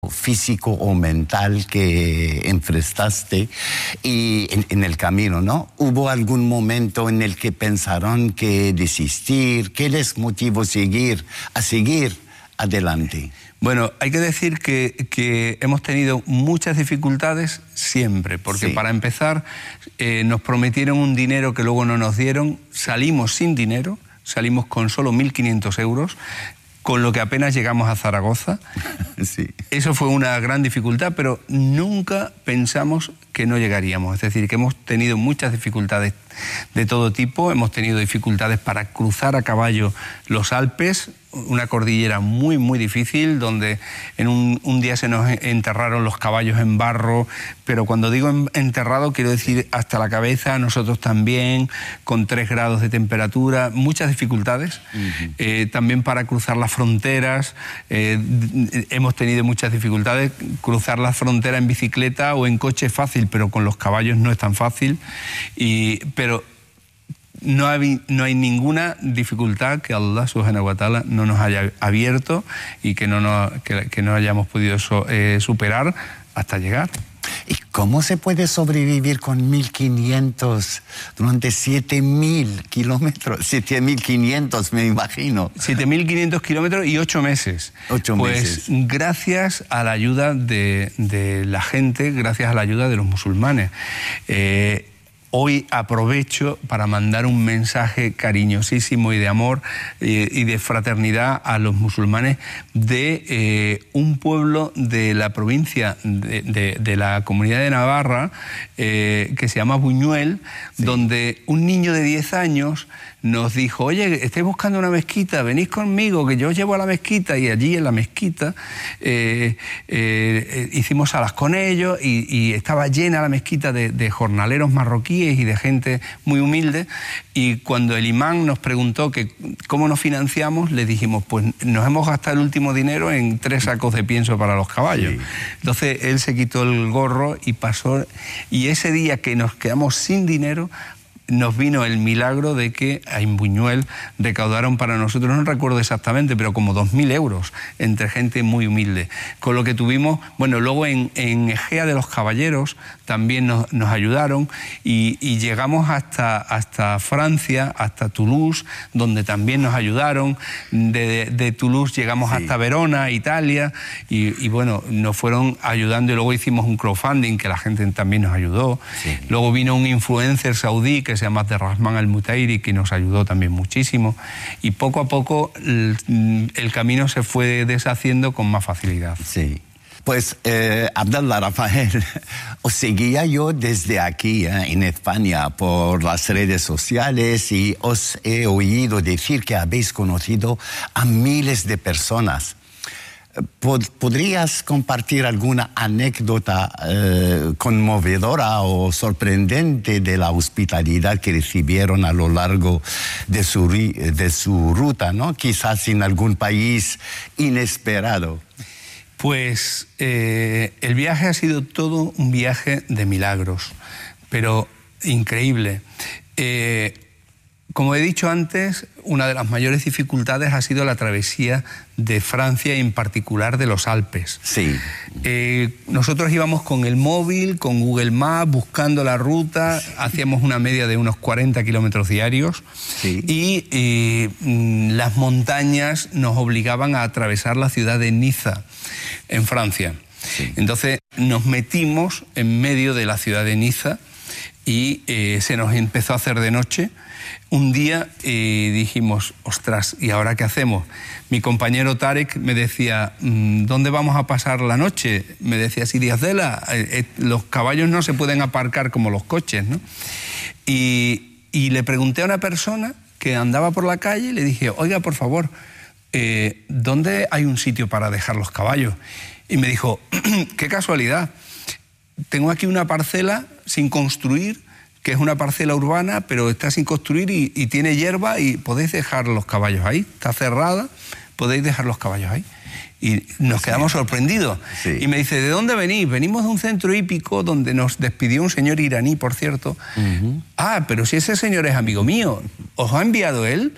físico o mental que enfrentaste y en el camino, ¿no? ¿Hubo algún momento en el que pensaron que desistir? ¿Qué les motivó a seguir adelante? Bueno, hay que decir que hemos tenido muchas dificultades siempre, porque para empezar nos prometieron un dinero que luego no nos dieron, salimos sin dinero, salimos con solo 1.500 euros, con lo que apenas llegamos a Zaragoza. Sí. Eso fue una gran dificultad, pero nunca pensamos que no llegaríamos. Es decir, que hemos tenido muchas dificultades de todo tipo. Hemos tenido dificultades para cruzar a caballo los Alpes, una cordillera muy, muy difícil, donde en un día se nos enterraron los caballos en barro, pero cuando digo enterrado quiero decir hasta la cabeza, nosotros también, con 3 grados de temperatura, muchas dificultades. También para cruzar las fronteras, hemos tenido muchas dificultades. Cruzar la frontera en bicicleta o en coche es fácil, pero con los caballos no es tan fácil. Pero no hay ninguna dificultad que Allah subhanahu wa ta'ala no nos haya abierto y que no hayamos podido superar hasta llegar. ¿Y cómo se puede sobrevivir con 1.500 durante 7.000 kilómetros? 7.500, me imagino. 7.500 kilómetros y 8 meses. 8 meses. Pues gracias a la ayuda de la gente, gracias a la ayuda de los musulmanes. Hoy aprovecho para mandar un mensaje cariñosísimo y de amor y de fraternidad a los musulmanes de un pueblo de la provincia de la Comunidad de Navarra que se llama Buñuel, donde un niño de 10 años nos dijo: oye, estoy buscando una mezquita, venís conmigo, que yo os llevo a la mezquita. Y allí en la mezquita hicimos salas con ellos y estaba llena la mezquita de jornaleros marroquíes y de gente muy humilde. Y cuando el imán nos preguntó que cómo nos financiamos, le dijimos: pues nos hemos gastado el último dinero en 3 sacos de pienso para los caballos. Sí. Entonces él se quitó el gorro y pasó, y ese día que nos quedamos sin dinero, nos vino el milagro de que en Buñuel recaudaron para nosotros, no recuerdo exactamente, pero como 2.000 euros entre gente muy humilde. Con lo que tuvimos, bueno, luego en Egea de los Caballeros también nos ayudaron y llegamos hasta Francia, hasta Toulouse, donde también nos ayudaron. De Toulouse llegamos hasta Verona, Italia, y bueno, nos fueron ayudando y luego hicimos un crowdfunding que la gente también nos ayudó. Sí. Luego vino un influencer saudí que se llama Abderrahman Al-Mutairi, que nos ayudó también muchísimo, y poco a poco el camino se fue deshaciendo con más facilidad. Sí. Pues, Abdallah, Rafael, os seguía yo desde aquí, en España, por las redes sociales, y os he oído decir que habéis conocido a miles de personas. ¿Podrías compartir alguna anécdota conmovedora o sorprendente de la hospitalidad que recibieron a lo largo de su ruta, ¿no? Quizás en algún país inesperado? Pues el viaje ha sido todo un viaje de milagros, pero increíble. Como he dicho antes, una de las mayores dificultades ha sido la travesía de Francia y en particular de los Alpes. Sí. Nosotros íbamos con el móvil, con Google Maps, buscando la ruta, hacíamos una media de unos 40 kilómetros diarios. Sí. Y las montañas nos obligaban a atravesar la ciudad de Niza, en Francia. Sí. Entonces nos metimos en medio de la ciudad de Niza y se nos empezó a hacer de noche. Un día dijimos: ostras, ¿y ahora qué hacemos? Mi compañero Tarek me decía: ¿dónde vamos a pasar la noche? Me decía Sidi Azela, los caballos no se pueden aparcar como los coches, ¿no? Y le pregunté a una persona que andaba por la calle y le dije: oiga, por favor, ¿dónde hay un sitio para dejar los caballos? Y me dijo: qué casualidad, tengo aquí una parcela sin construir, que es una parcela urbana, pero está sin construir y tiene hierba y podéis dejar los caballos ahí. Está cerrada, podéis dejar los caballos ahí. Y nos quedamos sorprendidos. Sí. Y me dice: ¿de dónde venís? Venimos de un centro hípico donde nos despidió un señor iraní, por cierto. Ah, pero si ese señor es amigo mío, ¿os ha enviado él?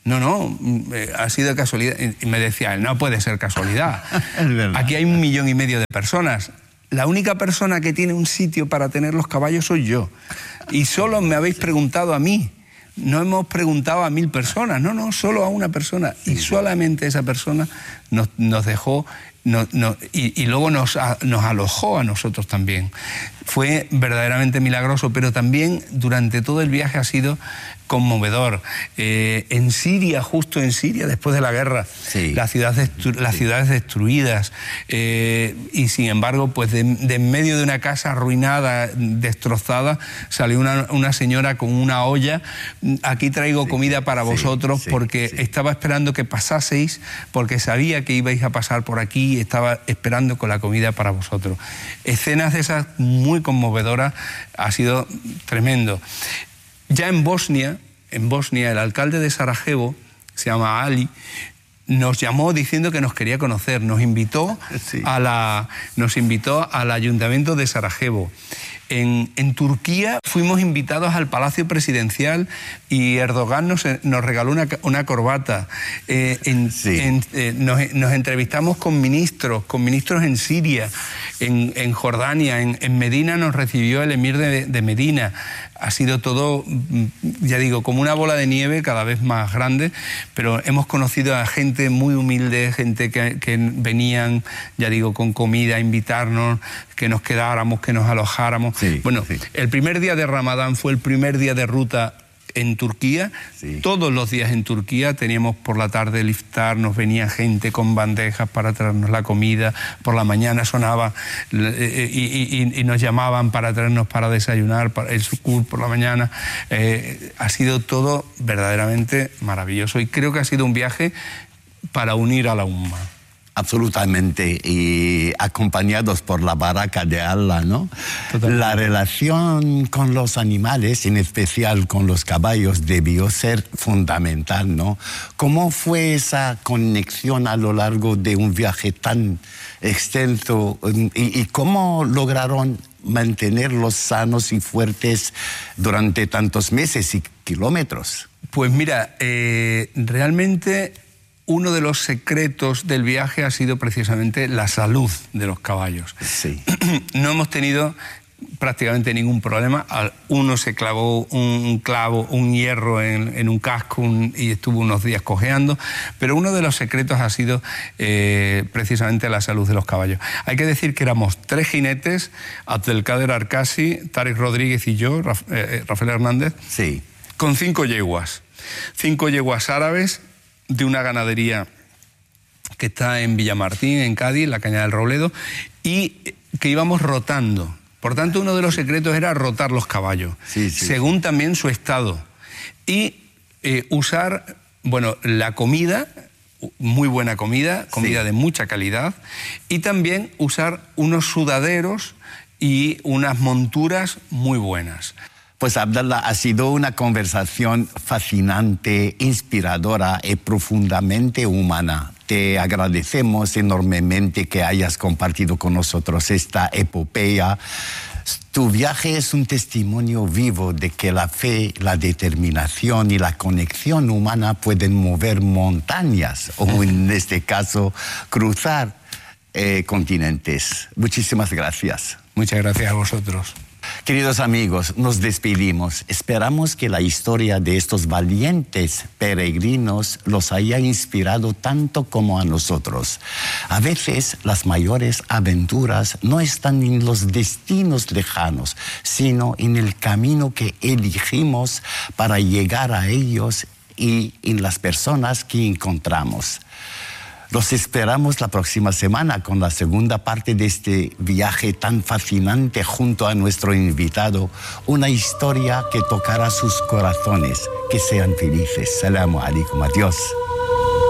No, ha sido casualidad. Y me decía, no puede ser casualidad. Aquí hay 1,5 millones de personas. La única persona que tiene un sitio para tener los caballos soy yo. Y solo me habéis preguntado a mí. No hemos preguntado a 1.000 personas. No, solo a una persona. Y solamente esa persona nos dejó... y luego nos alojó a nosotros también. Fue verdaderamente milagroso, pero también durante todo el viaje ha sido conmovedor. En Siria, justo en Siria, después de la guerra, las ciudades destruidas, y sin embargo, pues de en medio de una casa arruinada, destrozada, salió una señora con una olla. Aquí traigo comida para vosotros, porque estaba esperando que pasaseis, porque sabía que ibais a pasar por aquí, estaba esperando con la comida para vosotros. Escenas de esas muy conmovedoras, ha sido tremendo. Ya en Bosnia, el alcalde de Sarajevo, se llama Ali, nos llamó diciendo que nos quería conocer, nos invitó al ayuntamiento de Sarajevo. En Turquía fuimos invitados al Palacio Presidencial y Erdogan nos regaló una corbata. Nos entrevistamos con ministros en Siria, en Jordania, en Medina nos recibió el emir de Medina. Ha sido todo, ya digo, como una bola de nieve cada vez más grande, pero hemos conocido a gente muy humilde, gente que venían, ya digo, con comida a invitarnos, que nos quedáramos, que nos alojáramos. El primer día de Ramadán fue el primer día de ruta en Turquía. Todos los días en Turquía teníamos por la tarde el iftar, nos venía gente con bandejas para traernos la comida, por la mañana sonaba y nos llamaban para traernos para desayunar, el sucur por la mañana. Ha sido todo verdaderamente maravilloso y creo que ha sido un viaje para unir a la umma. Absolutamente, y acompañados por la baraka de Allah, ¿no? Totalmente. La relación con los animales, en especial con los caballos, debió ser fundamental, ¿no? ¿Cómo fue esa conexión a lo largo de un viaje tan extenso y cómo lograron mantenerlos sanos y fuertes durante tantos meses y kilómetros? Pues mira, realmente... Uno de los secretos del viaje ha sido precisamente la salud de los caballos. No hemos tenido prácticamente ningún problema. Uno se clavó un hierro en un casco y estuvo unos días cojeando, pero uno de los secretos ha sido precisamente la salud de los caballos. Hay que decir que éramos 3 jinetes, Abdelkader Arkasi, Tarek Rodríguez y yo, Rafael Hernández, con 5 yeguas. 5 yeguas árabes, de una ganadería que está en Villamartín, en Cádiz, la Cañada del Robledo, y que íbamos rotando. Por tanto, uno de los secretos era rotar los caballos, según también su estado. Y usar, la comida, muy buena comida de mucha calidad, y también usar unos sudaderos y unas monturas muy buenas. Pues Abdallah, ha sido una conversación fascinante, inspiradora y profundamente humana. Te agradecemos enormemente que hayas compartido con nosotros esta epopeya. Tu viaje es un testimonio vivo de que la fe, la determinación y la conexión humana pueden mover montañas, o en este caso, cruzar continentes. Muchísimas gracias. Muchas gracias a vosotros. Queridos amigos, nos despedimos. Esperamos que la historia de estos valientes peregrinos los haya inspirado tanto como a nosotros. A veces las mayores aventuras no están en los destinos lejanos, sino en el camino que elegimos para llegar a ellos y en las personas que encontramos. Los esperamos la próxima semana con la segunda parte de este viaje tan fascinante junto a nuestro invitado, una historia que tocará sus corazones. Que sean felices. Salamu alaikum. Adiós.